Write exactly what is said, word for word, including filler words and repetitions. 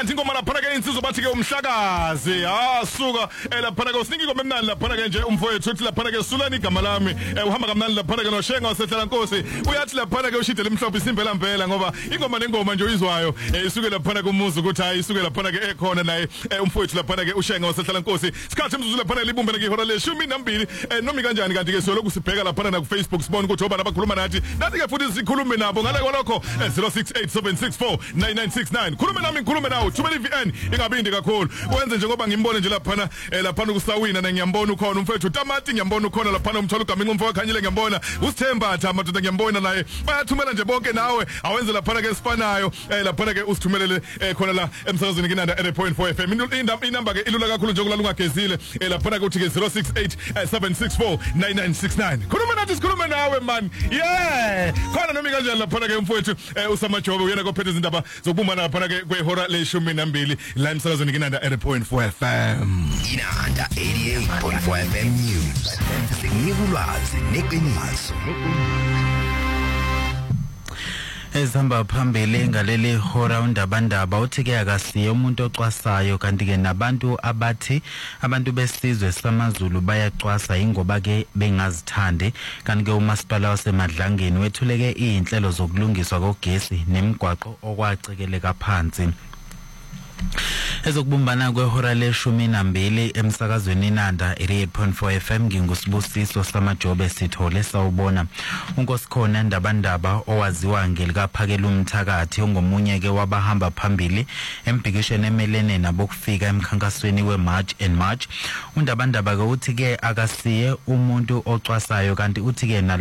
mnandi ingoma lapha ke insizwa bathi ke umhlakazi ah suka lapha ke usinika ingoma emnandi lapha ke nje umfowethu uthi lapha ke sulani igama lami uhamba kamnandi lapha ke noShenga wasehlala Nkosi uyathi lapha ke ushide lemhlophe isimpela mpela ngoba ingoma nengoma nje uyizwayo isuke lapha ke umuzi ukuthi hayi isuke lapha ke ekhona naye umfowethu lapha ke uShenga wasehlala Nkosi sikhathi imzuzu lapha libumbe ke ihora leshumi nambili nomi kanjani kanti ke siyoloku sibheka lapha na ku Facebook sibona ukuthi obani abakhuluma nathi nathi ke futhi sikhulume nabo ngale kwalokho zero six eight seven six four nine nine six nine khulume nami ngikhulume nawe thumela iV N ingabindi kakhulu wenze njengoba ngimbone nje lapha lapha kusawina na ngiyambona ukhona umfethu Tamati ngiyambona ukhona lapha umtholo uGaminga umfowethu khanyile ngiyambona uSithemba Thamadoda ngiyambona naye bayathumela nje bonke nawe awenze lapha ke sifanayo lapha ke usithumelele khona la emsakazweni kinanda eight point four F M inamba ke ilula kakhulu nje kulala ungagezile lapha ke uthi ke zero six eight seven six four nine nine six nine khuluma nathi sikhulume nawe man yeah khona nomi kanjani lapha ke umfowethu uSamajobe uyena kophethe izindaba zokubumbana lapha ke kwehora leshumi nambili la emsakazweni kinanda eight point four F M inanda eighty-eight point four F M News sikulwazi neqiniso ezihamba phambili ngaleli hora undabandaba uthi ke akasiye umuntu ocwasayo kanti ke nabantu abathi abantu besizwe samaZulu bayacwasa ingoba ke bengazithandi kanti ke umasipala waseMadlangeni wethuleke izinhlelo zokulungiswa kogesi nemigwaqo okwacekeleka phansi ezokubumbana kwehora leshumi nambili emsakazweni inanda eighty-eight point four F M ngingusibusiso Samajobe sithole sawubona unkosikhona ndabandaba owaziwa ngelikaphakela umthakathi ongomunye ke wabahamba phambili embhikishweni emelene nabokufika emkhankasweni weMarch and March undabandaba ke uthi ke akasiye umuntu ocwasayo kanti uthi ke